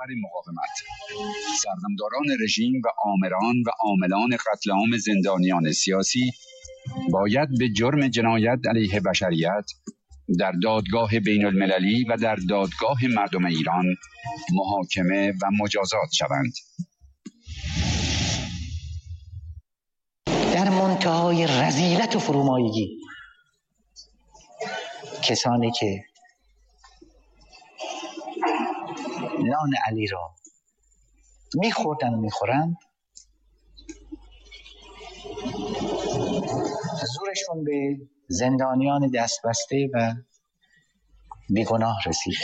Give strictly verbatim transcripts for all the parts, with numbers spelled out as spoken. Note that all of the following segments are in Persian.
برابر مقاومت. سردمداران رژیم و آمران و عاملان قتل عام زندانیان سیاسی باید به جرم جنایت علیه بشریت در دادگاه بین المللی و در دادگاه مردم ایران محاکمه و مجازات شوند. در منتهای رذیلت و فرومایگی کسانی که نان علی را میخوردن و میخورند زورشون به زندانیان دستبسته و بیگناه رسید.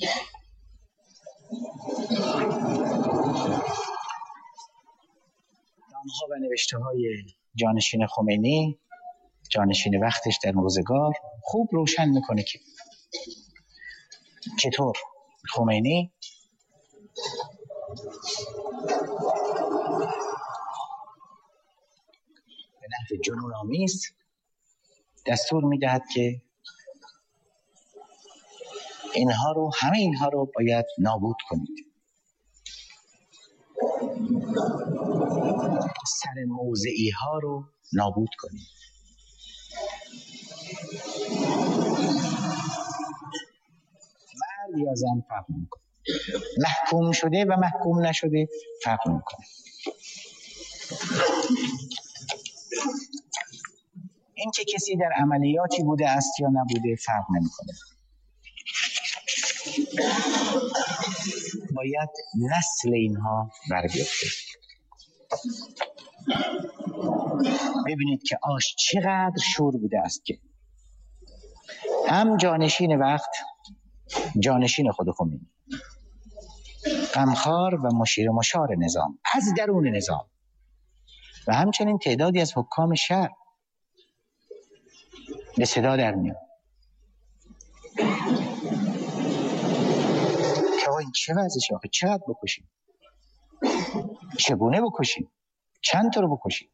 نامه‌ها و نوشته های جانشین خمینی، جانشین وقتش در روزگار، خوب روشن میکنه که چطور خمینی به نحو جنون‌آمیز دستور میدهد که اینها رو همه اینها رو باید نابود کنید. سر موضعی ها رو نابود کنید. مرد یا زن فرق میکنه. محکوم شده و محکوم نشده فرق میکنه. این که کسی در عملیاتی بوده است یا نبوده فرق نمیکنه. باید نسل اینها برگرفته. ببینید که آش چقدر شور بوده است که هم جانشین وقت، جانشین خود خمینی، غمخوار و مشیر مشار نظام از درون نظام و همچنین تعدادی از حکام شهر به صدا در میاد که این چه وضعشه آخه، چقدر بکشیم، چگونه بکشیم، چند تا رو بکشیم.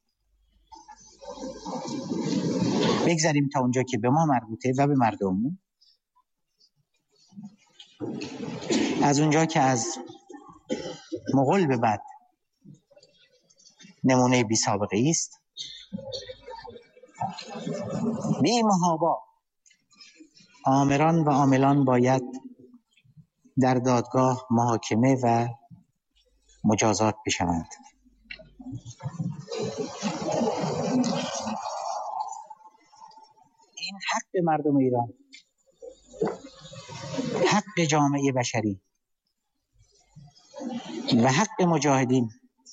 بگذاریم تا اونجا که به ما مربوطه و به مردممون. از اونجا که از مغول به بعد نمونه بی سابقه است، بی محابا آمران و عاملان باید در دادگاه محاکمه و مجازات بشوند. این حق مردم ایران، حق جامعه بشری و حق مجاهدین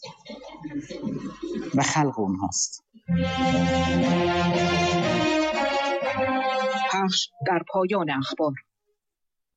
و خلق اونهاست. پخش در پایان اخبار.